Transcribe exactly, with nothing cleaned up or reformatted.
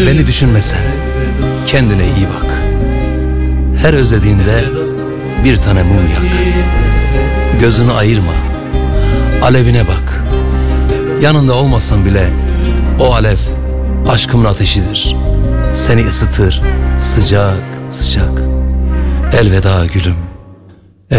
Beni düşünme sen, kendine iyi bak. Her özlediğinde bir tane mum yak. Gözünü ayırma, alevine bak. Yanında olmasan bile o alev aşkımın ateşidir. Seni ısıtır sıcak sıcak. Elveda gülüm.